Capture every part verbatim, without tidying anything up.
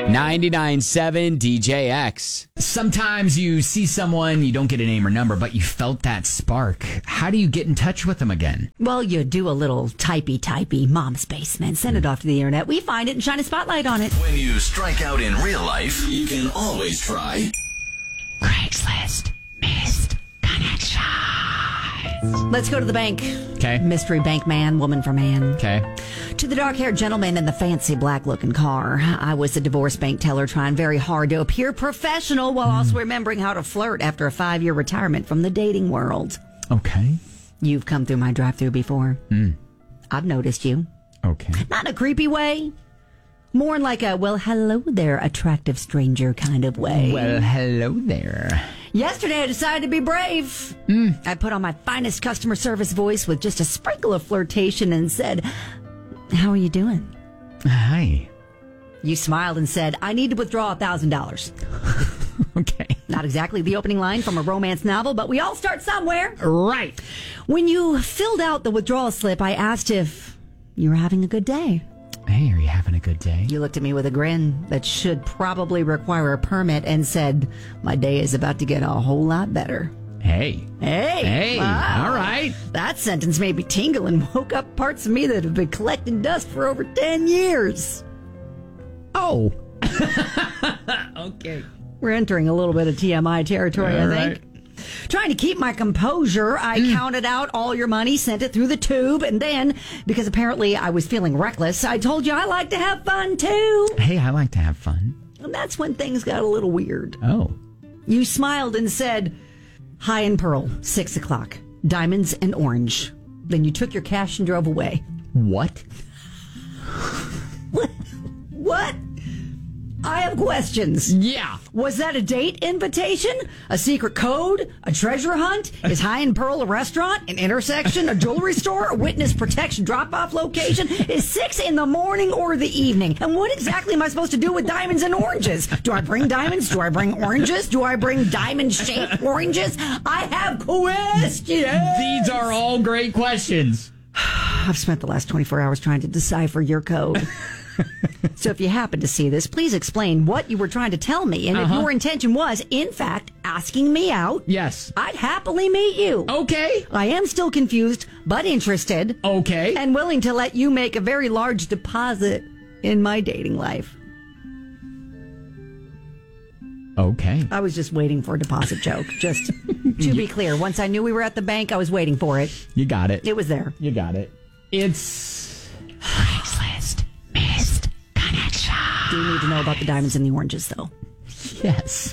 ninety-nine point seven D J X. Sometimes you see someone, you don't get a name or number, but you felt that spark. How do you get in touch with them again? Well, you do a little typey-typey mom's basement. Send it off to the internet. We find it and shine a spotlight on it. When you strike out in real life, you can always try Craigslist Missed Connection. Let's go to the bank. Okay. Mystery bank man, woman for man. Okay. To the dark-haired gentleman in the fancy black-looking car. I was a divorce bank teller trying very hard to appear professional while also remembering how to flirt after a five-year retirement from the dating world. Okay. You've come through my drive-thru before. Mm. I've noticed you. Okay. Not in a creepy way. More in like a, well, hello there, attractive stranger kind of way. Well, hello there. Yesterday, I decided to be brave. Mm. I put on my finest customer service voice with just a sprinkle of flirtation and said, "How are you doing?" Hi. You smiled and said, "I need to withdraw one thousand dollars. Okay. Not exactly the opening line from a romance novel, but we all start somewhere. Right. When you filled out the withdrawal slip, I asked if you were having a good day. Hey, are you having a good day? You looked at me with a grin that should probably require a permit and said, "My day is about to get a whole lot better." Hey. Hey. Hey. Wow. All right. That sentence made me tingle and woke up parts of me that have been collecting dust for over ten years. Oh. Okay. We're entering a little bit of T M I territory, All I think. right. Trying to keep my composure, I mm. counted out all your money, sent it through the tube, and then, because apparently I was feeling reckless, I told you I like to have fun, too. Hey, I like to have fun. And that's when things got a little weird. Oh. You smiled and said, "Hi and Pearl, six o'clock, diamonds and orange." Then you took your cash and drove away. What? What? What? I have questions. Yeah. Was that a date invitation? A secret code? A treasure hunt? Is High and Pearl a restaurant? An intersection? A jewelry store? A witness protection drop-off location? Is six in the morning or the evening? And what exactly am I supposed to do with diamonds and oranges? Do I bring diamonds? Do I bring oranges? Do I bring diamond-shaped oranges? I have questions. These are all great questions. I've spent the last twenty-four hours trying to decipher your code. So if you happen to see this, please explain what you were trying to tell me. And uh-huh. if your intention was, in fact, asking me out, yes, I'd happily meet you. Okay. I am still confused, but interested. Okay. And willing to let you make a very large deposit in my dating life. Okay. I was just waiting for a deposit joke. Just to be clear, once I knew we were at the bank, I was waiting for it. You got it. It was there. You got it. It's Craigslist Missed Connection. Do you need to know about the diamonds and the oranges, though? Yes.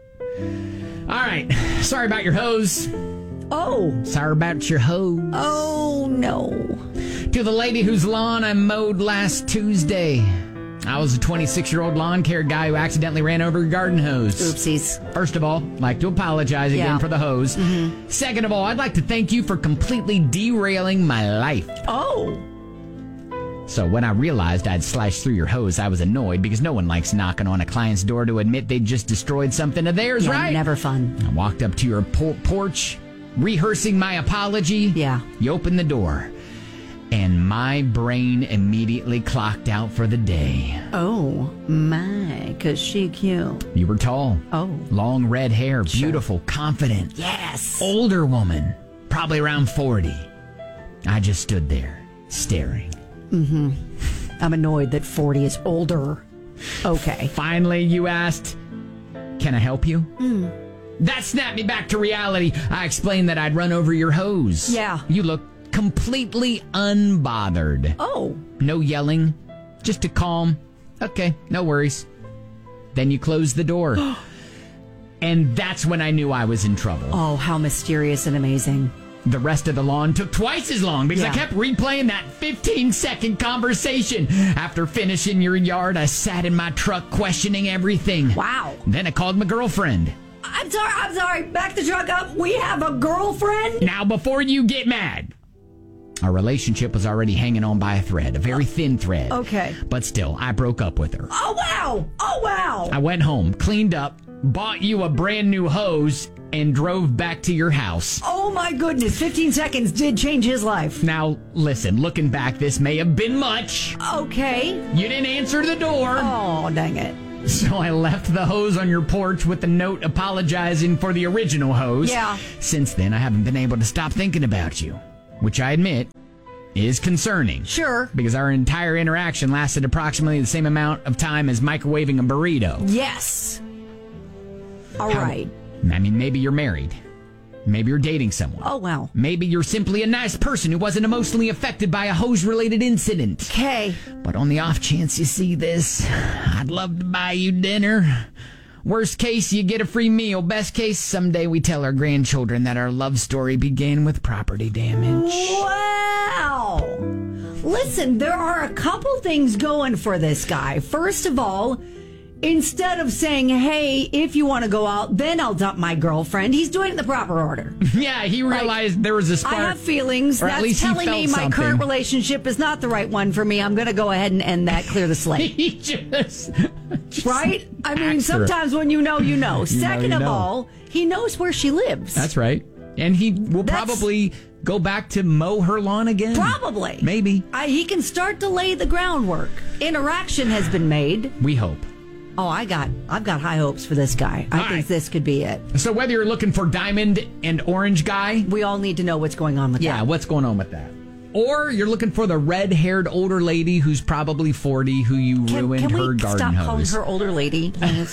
All right. Sorry about your hose. Oh. Sorry about your hose. Oh, no. To the lady whose lawn I mowed last Tuesday. I was a twenty-six-year-old lawn care guy who accidentally ran over a garden hose. Oopsies. First of all, I'd like to apologize again yeah. for the hose. Mm-hmm. Second of all, I'd like to thank you for completely derailing my life. Oh. So when I realized I'd slashed through your hose, I was annoyed because no one likes knocking on a client's door to admit they just destroyed something of theirs, yeah, right? Never fun. I walked up to your por- porch, rehearsing my apology. Yeah. You opened the door, and my brain immediately clocked out for the day. Oh, my, 'cause she cute. You were tall. Oh. Long red hair, beautiful, sure. confident. Yes. Older woman, probably around forty. I just stood there, staring. Mm-hmm. I'm annoyed that forty is older. Okay. Finally, you asked, "Can I help you?" Mm. That snapped me back to reality. I explained that I'd run over your hose. Yeah. You looked completely unbothered. Oh. No yelling, just a calm, "Okay, no worries." Then you closed the door. And that's when I knew I was in trouble. Oh, how mysterious and amazing. The rest of the lawn took twice as long because yeah. I kept replaying that fifteen-second conversation. After finishing your yard, I sat in my truck questioning everything. Wow. Then I called my girlfriend. I'm sorry, I'm sorry. Back the truck up. We have a girlfriend? Now, before you get mad, our relationship was already hanging on by a thread, a very thin thread. Okay. But still, I broke up with her. Oh, wow. Oh, wow. I went home, cleaned up, bought you a brand new hose, and drove back to your house. Oh, my goodness. fifteen seconds did change his life. Now, listen, looking back, this may have been much. Okay. You didn't answer the door. Oh, dang it. So I left the hose on your porch with a note apologizing for the original hose. Yeah. Since then, I haven't been able to stop thinking about you, which I admit is concerning. Sure. Because our entire interaction lasted approximately the same amount of time as microwaving a burrito. Yes. All How- right. I mean, maybe you're married. Maybe you're dating someone. Oh, well. Maybe you're simply a nice person who wasn't emotionally affected by a hose-related incident. Okay. But on the off chance you see this, I'd love to buy you dinner. Worst case, you get a free meal. Best case, someday we tell our grandchildren that our love story began with property damage. Wow. Listen, there are a couple things going for this guy. First of all, instead of saying, hey, if you want to go out, then I'll dump my girlfriend, he's doing it in the proper order. Yeah, he realized like, there was a spark. I have feelings. Or at That's least telling me my something. current relationship is not the right one for me. I'm going to go ahead and end that, clear the slate. he just, just Right? I mean, extra. sometimes when you know, you know. You know, Second you of know. all, he knows where she lives. That's right. And he will That's- probably go back to mow her lawn again. Probably. Maybe. I, he can start to lay the groundwork. Interaction has been made. We hope. Oh, I got, I've got high hopes for this guy. I All think right. this could be it. So whether you're looking for diamond and orange guy, We all need to know what's going on with yeah, that. what's going on with that? Or you're looking for the red-haired older lady who's probably forty who you Can, ruined can her we garden stop calling hose. her older lady? please?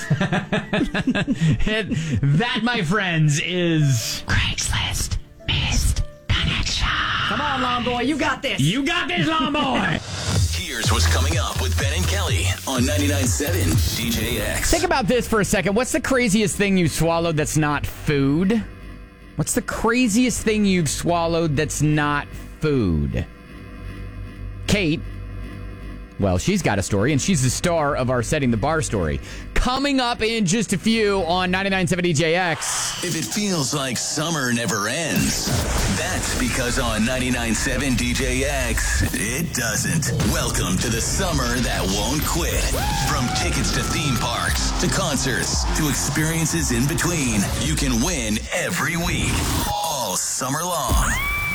And that, my friends, is Craigslist Missed Connection. Come on, lawn boy, you got this. You got this, lawn boy. Here's what's coming up with Ben and Kelly on ninety-nine point seven D J X. Think about this for a second. What's the craziest thing you swallowed that's not food? What's the craziest thing you've swallowed that's not food? Kate, well, she's got a story, and she's the star of our Setting the Bar story. Coming up in just a few on ninety-nine point seven D J X. If it feels like summer never ends, that's because on ninety-nine point seven D J X, it doesn't. Welcome to the summer that won't quit. From tickets to theme parks, to concerts, to experiences in between, you can win every week, all summer long.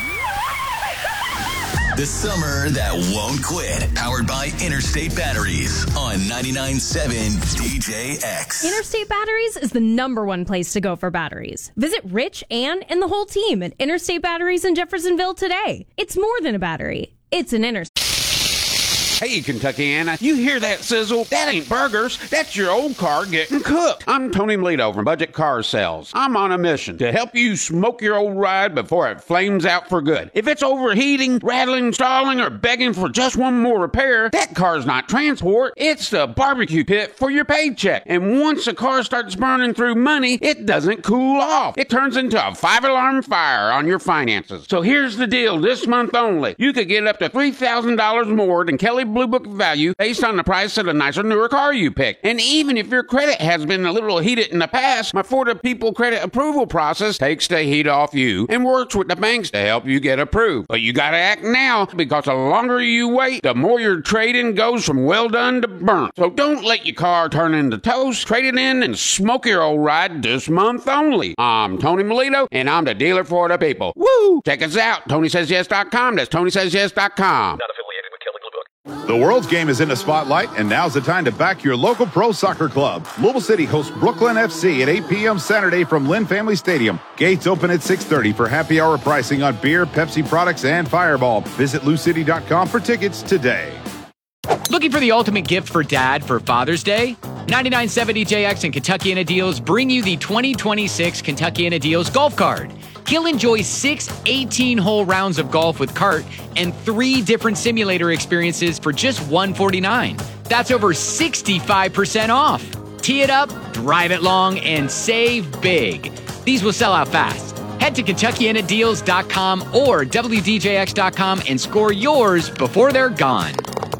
The summer that won't quit. Powered by Interstate Batteries on ninety-nine point seven D J X. Interstate Batteries is the number one place to go for batteries. Visit Rich, Ann, and the whole team at Interstate Batteries in Jeffersonville today. It's more than a battery. It's an Interstate. Hey, Kentuckiana, you hear that sizzle? That ain't burgers. That's your old car getting cooked. I'm Tony Melito from Budget Car Sales. I'm on a mission to help you smoke your old ride before it flames out for good. If it's overheating, rattling, stalling, or begging for just one more repair, that car's not transport. It's the barbecue pit for your paycheck. And once the car starts burning through money, it doesn't cool off. It turns into a five-alarm fire on your finances. So here's the deal this month only. You could get up to three thousand dollars more than Kelly Blue Book value based on the price of the nicer, newer car you pick. And even if your credit has been a little heated in the past, my For the People credit approval process takes the heat off you and works with the banks to help you get approved. But you gotta act now, because the longer you wait, the more your trade-in goes from well done to burnt. So don't let your car turn into toast. Trade it in and smoke your old ride this month only. I'm Tony Melito, and I'm the dealer for the people. Woo! Check us out, Tony Says Yes dot com. That's Tony Says Yes dot com. The world's game is in the spotlight, and now's the time to back your local pro soccer club. Louisville City hosts Brooklyn F C at eight p.m. Saturday from Lynn Family Stadium. Gates open at six thirty for happy hour pricing on beer, Pepsi products, and Fireball. Visit lou city dot com for tickets today. Looking for the ultimate gift for dad for Father's Day? ninety-nine point seven D J X and Kentuckiana Deals bring you the twenty twenty-six Kentuckiana Deals Golf Card. He'll enjoy six eighteen-hole rounds of golf with cart and three different simulator experiences for just one hundred forty-nine dollars. That's over sixty-five percent off. Tee it up, drive it long, and save big. These will sell out fast. Head to Kentuckiana Deals dot com or W D J X dot com and score yours before they're gone.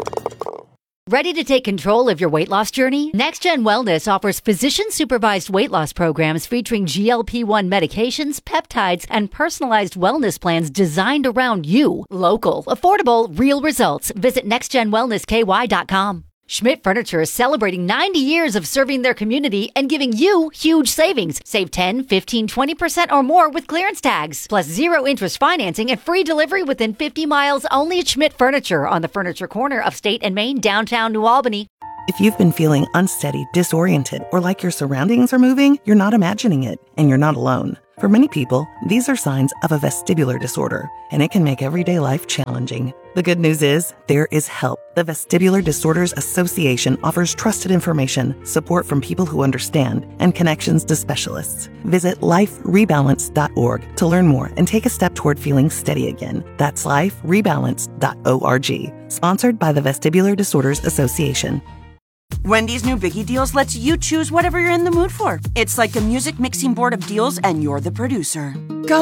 Ready to take control of your weight loss journey? NextGen Wellness offers physician-supervised weight loss programs featuring G L P one medications, peptides, and personalized wellness plans designed around you. Local, affordable, real results. Visit next gen wellness k y dot com. Schmidt Furniture is celebrating ninety years of serving their community and giving you huge savings. Save ten, fifteen, twenty percent or more with clearance tags. Plus zero interest financing and free delivery within fifty miles only at Schmidt Furniture on the Furniture Corner of State and Main, downtown New Albany. If you've been feeling unsteady, disoriented, or like your surroundings are moving, you're not imagining it, and you're not alone. For many people, these are signs of a vestibular disorder, and it can make everyday life challenging. The good news is, there is help. The Vestibular Disorders Association offers trusted information, support from people who understand, and connections to specialists. Visit life rebalance dot org to learn more and take a step toward feeling steady again. That's life rebalance dot org. Sponsored by the Vestibular Disorders Association. Wendy's new Biggie Deals lets you choose whatever you're in the mood for. It's like a music mixing board of deals, and you're the producer. Go